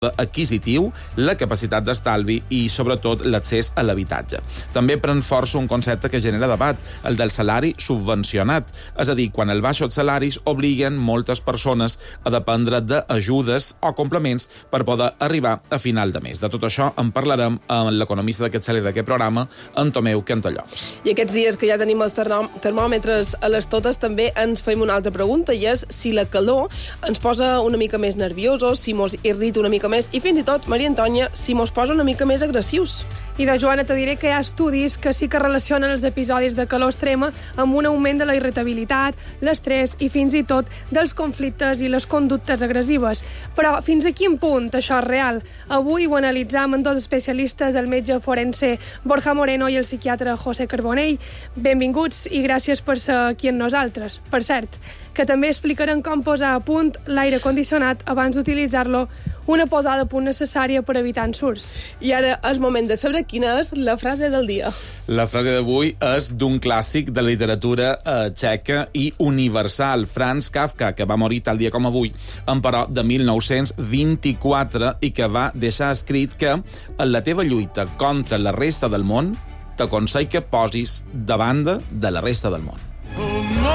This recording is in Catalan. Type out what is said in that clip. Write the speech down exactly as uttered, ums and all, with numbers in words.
adquisitiu, la capacitat d'estalvi i, sobretot, l'accés a l'habitatge. També pren força un concepte que genera debat, el del salari subvencionat. És a dir, quan els baixos salaris obliguen moltes persones a dependre d'ajudes o complements per poder arribar a final de mes. De tot això en parlarem amb l'economista d'aquest saler d'aquest programa, en Tomeu Cantallops. I aquests dies que ja tenim els termòmetres a les totes, també ens fem una altra pregunta, i és si la calor ens posa una mica més nerviosos, si mos irrita una mica més, i fins i tot, Maria Antònia, si mos posa una mica més agressius. I de Joana te diré que hi ha estudis que sí que relacionen els episodis de calor extrema amb un augment de la irritabilitat, l'estrès i fins i tot dels conflictes i les conductes agressives. Però fins a quin punt això és real? Avui ho analitzam amb dos especialistes, el metge forense Borja Moreno i el psiquiatre José Carbonell. Benvinguts i gràcies per ser aquí amb nosaltres. Per cert, que també explicarem com posar a punt l'aire condicionat abans d'utilitzar-lo, una posada a punt necessària per evitar ensurts. I ara és moment de saber quina és la frase del dia. La frase d'avui és d'un clàssic de la literatura eh, txeca i universal, Franz Kafka, que va morir tal dia com avui, emperò de mil nou-cents vint-i-quatre, i que va deixar escrit que en la teva lluita contra la resta del món t'aconsell que posis de banda de la resta del món.